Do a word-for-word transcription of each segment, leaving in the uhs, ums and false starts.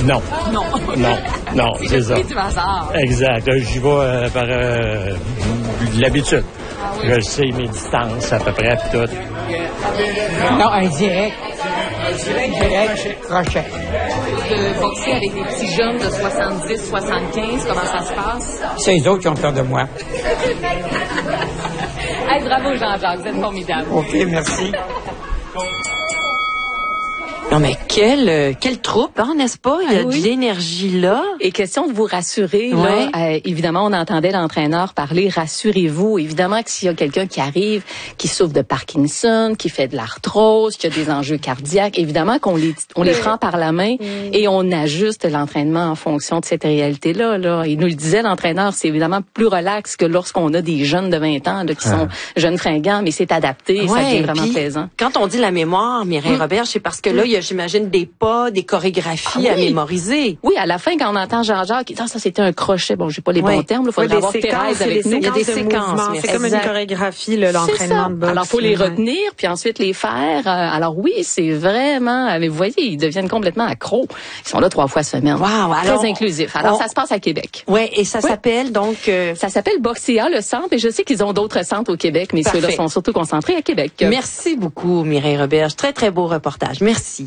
Non. Non. Non, non, c'est, c'est ça. C'est du hasard. Exact. J'y vais euh, par euh, l'habitude. Ah, oui. Je sais mes distances à peu près, puis tout. Non, un direct. Direct, direct, crochet. De boxer avec des petits jeunes de soixante-dix, soixante-quinze, comment ça se passe? C'est les autres qui ont peur de moi. Hey, bravo Jean-Jacques, vous êtes formidable. OK, merci. Non, mais quelle, euh, quelle troupe, hein, n'est-ce pas? Il y a ah, oui. de l'énergie là. Et question de vous rassurer, ouais. là, euh, évidemment, on entendait l'entraîneur parler, rassurez-vous. Évidemment que s'il y a quelqu'un qui arrive, qui souffre de Parkinson, qui fait de l'arthrose, qui a des enjeux cardiaques, évidemment qu'on les, on les prend par la main mmh. et on ajuste l'entraînement en fonction de cette réalité-là, là. Il nous le disait, l'entraîneur, c'est évidemment plus relax que lorsqu'on a des jeunes de vingt ans, là, qui ah. sont jeunes fringants, mais c'est adapté et ouais, ça devient vraiment plaisant. Quand on dit la mémoire, Mireille mmh. Robert, c'est parce que là, il y a j'imagine des pas, des chorégraphies ah, oui. à mémoriser. Oui, à la fin, quand on entend Jean-Jacques, ça, ça c'était un crochet. Bon, j'ai pas les ouais. bons termes. Il faudrait ouais, avoir Thérèse avec nous. Il y a des séquences. C'est comme une chorégraphie, là, l'entraînement de boxe. Alors, faut les retenir, puis ensuite les faire. Alors oui, c'est vraiment... Mais vous voyez, ils deviennent complètement accros. Ils sont là trois fois semaine. Wow, très alors, inclusif. Alors, on... ça se passe à Québec. Oui, et ça oui. s'appelle donc... Euh... Ça s'appelle Boxea, le centre. Et je sais qu'ils ont d'autres centres au Québec, mais ceux-là sont surtout concentrés à Québec. Merci beaucoup, Mireille Roberge. Très, très beau reportage. Merci.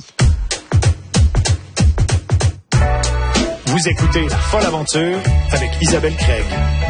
Vous écoutez La Folle Aventure avec Isabelle Craig.